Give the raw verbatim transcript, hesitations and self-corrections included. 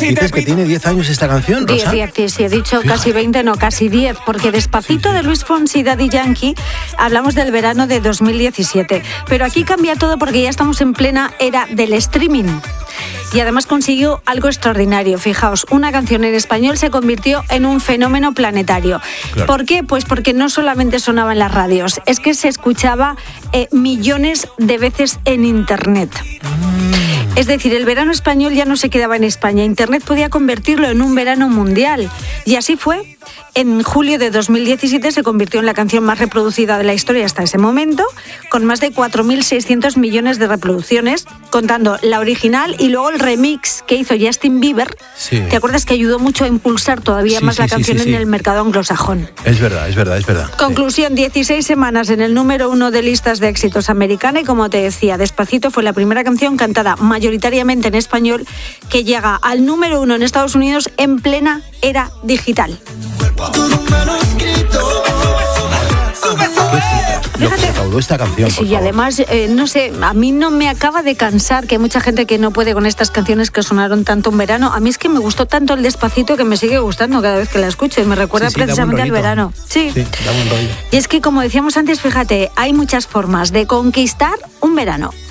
Dices que tiene diez años esta canción, Rosa. diez, diez, sí, he dicho Fíjate. casi veinte, no, casi diez, porque Despacito de Luis Fonsi y Daddy Yankee hablamos del verano de dos mil diecisiete. Pero aquí cambia todo porque ya estamos en plena era del streaming. Y además consiguió algo extraordinario. Fijaos, una canción en español se convirtió en un fenómeno planetario. Claro. ¿Por qué? Pues porque no solamente sonaba en las radios, es que se escuchaba eh, millones de veces en Internet. Mm. Es decir, el verano español ya no se quedaba en España. Internet podía convertirlo en un verano mundial. Y así fue. En julio de dos mil diecisiete se convirtió en la canción más reproducida de la historia hasta ese momento, con más de cuatro mil seiscientos millones de reproducciones, contando la original y luego el remix que hizo Justin Bieber. Sí. ¿Te acuerdas que ayudó mucho a impulsar todavía sí, más sí, la canción sí, sí, sí. en el mercado anglosajón? Es verdad, es verdad, es verdad. Conclusión, sí. dieciséis semanas en el número uno de listas de éxitos americana y, como te decía, Despacito fue la primera canción cantada mayoritariamente en español que llega al número uno en Estados Unidos en plena era digital. Lo que recaudó esta canción, sí, y además, eh, no sé, a mí no me acaba de cansar que hay mucha gente que no puede con estas canciones que sonaron tanto en verano. A mí es que me gustó tanto el Despacito que me sigue gustando cada vez que la escucho y me recuerda sí, sí, precisamente al verano. Sí, sí, da un rollo. Y es que, como decíamos antes, fíjate, hay muchas formas de conquistar un verano.